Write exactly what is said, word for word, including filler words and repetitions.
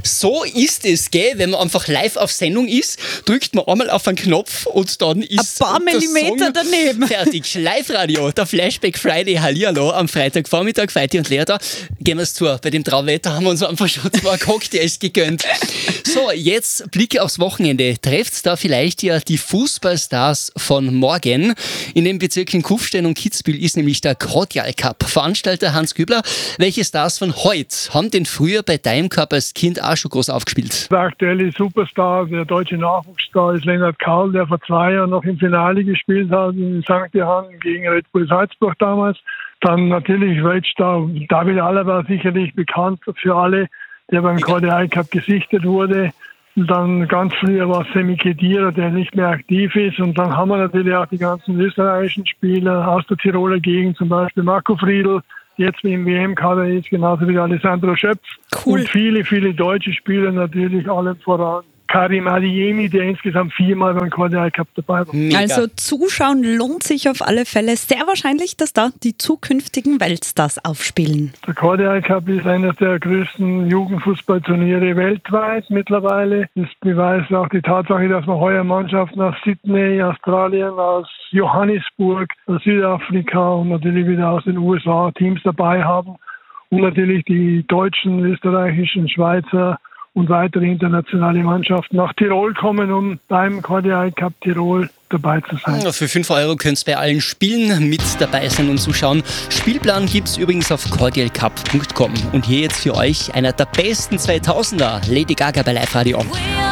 So ist es, gell? Wenn man einfach live auf Sendung ist, drückt man einmal auf einen Knopf und dann ist Ein paar der Millimeter Song daneben. fertig. Live-Radio, der Flashback Friday, Hallihallo, am Freitagvormittag, Veit und Lea da. Gehen wir es zu, bei dem Trauwetter haben wir uns einfach schon zwei Cocktails gegönnt. So, jetzt Blicke aufs Wochenende. Trefft da vielleicht ja die Fußballstars von morgen. In den Bezirken Kufstein und Kitzbühel ist nämlich der Cordial Cup. Veranstalter Hans Kübler, welche Stars von heute haben den früher bei deinem Cup als Kind auch schon groß aufgespielt? Der aktuelle Superstar, der deutsche Nachwuchsstar ist Lennart Kahl, der vor zwei Jahren noch im Finale gespielt hat in Sankt Johann gegen Red Bull Salzburg damals. Dann natürlich Weltstar David Alaba, sicherlich bekannt für alle, der beim Cordial Cup gesichtet wurde. Und dann ganz früher war Semi Khedira, der nicht mehr aktiv ist. Und dann haben wir natürlich auch die ganzen österreichischen Spieler aus der Tiroler Gegend, zum Beispiel Marco Friedl, jetzt im W M-Kader ist, genauso wie Alessandro Schöpf. Cool. Und viele, viele deutsche Spieler natürlich, allen voran Karim Adeyemi, der insgesamt viermal beim Cordial Cup dabei war. Mega. Also zuschauen lohnt sich auf alle Fälle. Sehr wahrscheinlich, dass da die zukünftigen Weltstars aufspielen. Der Cordial Cup ist eines der größten Jugendfußballturniere weltweit mittlerweile. Das beweist auch die Tatsache, dass wir heuer Mannschaften aus Sydney, Australien, aus Johannesburg, aus Südafrika und natürlich wieder aus den U S A Teams dabei haben. Und natürlich die deutschen, österreichischen, Schweizer und weitere internationale Mannschaften nach Tirol kommen, um beim Cordial Cup Tirol dabei zu sein. Ja, für fünf Euro könnt ihr bei allen Spielen mit dabei sein und zuschauen. Spielplan gibt es übrigens auf cordial cup punkt com. Und hier jetzt für euch einer der besten zweitausender, Lady Gaga bei Live Radio.